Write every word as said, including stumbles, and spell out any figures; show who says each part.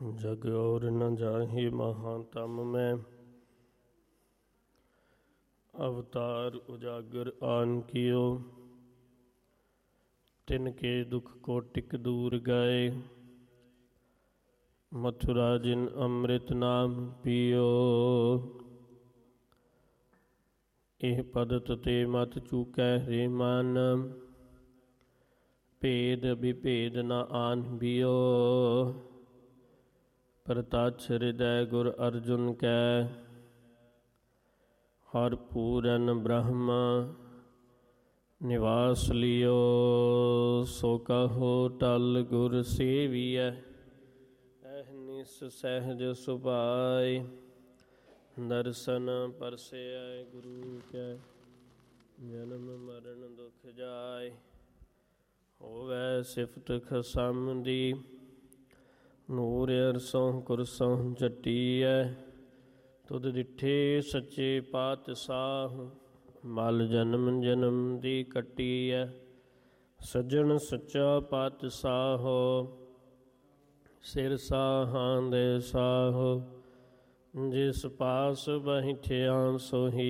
Speaker 1: जग और न जाहि महातम में, अवतार उजागर आन कियो। तिनके दुख कोटिक दूर गए, मथुरा जिन अमृत नाम पियो। एह पदत ते मत चूकै रे मन, भेद विभेद न आन बियो। प्रतक्ष हृदय गुर अर्जुन कै, हर पूरन ब्रह्म निवास लियो। सो कहो टल गुर सेविय, अहनिस सहज सुभाय। दर्शन परसय गुरु कै, जन्म मरण दुख जाय। होवै सिफत खसम दी, ਨੂਰ ਅਰਸੋਂ ਕੁਰਸੋਂ ਜਟੀਐ। ਤੁਧ ਡਿਠੇ ਸੱਚੇ ਪਾਤਸ਼ਾਹ, ਮਲ ਜਨਮ ਜਨਮ ਦੀ ਕੱਟੀਐ। ਸੱਜਣ ਸੱਚਾ ਪਾਤਸ਼ਾਹੋ, ਸਿਰ ਸਾਹਾਂ ਦੇ ਸਾਹੋ। ਜਿਸ ਪਾਸ ਬੈਠਿਆ ਸੋਹੀ,